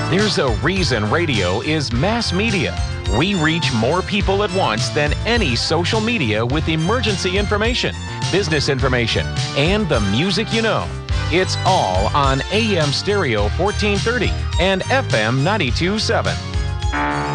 There's a reason radio is mass media. We reach more people at once than any social media with emergency information, business information, and the music you know. It's all on AM Stereo 1430 and FM 92.7.